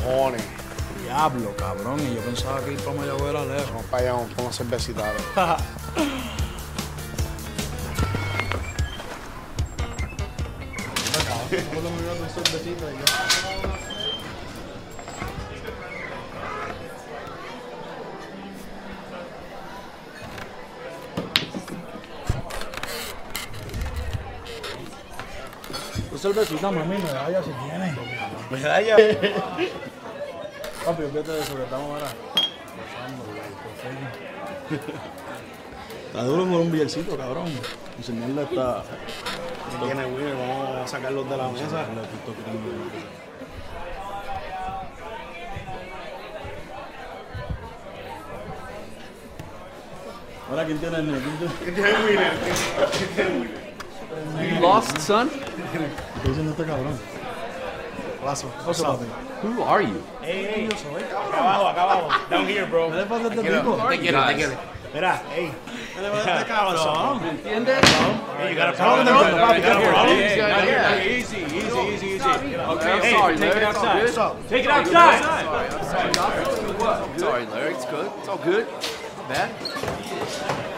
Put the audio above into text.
cojones. Diablo, cabrón. Y yo pensaba que ir para Mayagüez era lejos. Vamos para allá, vamos por una cervecita. A ver. Tu cervecita, mami, medalla si tiene. Medalla. Papi, olvídate de eso, que estamos ahora. Está duro por un billercito, cabrón. Enseñarle esta. Tiene winner, vamos a sacarlos de la mesa. Ahora, ¿quién tiene el ¿Quién tiene el winner? ¿Quién tiene el winner? You lost, son? ¿Qué diciendo este cabrón? Paso. Who are you? Ey, acá abajo. Down here, bro. ¿Qué le pasa a este tipo? Te quiero. Mira, ey. ¿Qué le pasa a este cabrón? ¿Entiendes? Hey, you got a problem, papi? You got a problem? Easy. Okay, I'm sorry, Larry. It's all good. Take it outside. Sorry, Larry. It's good. It's all good. Not bad.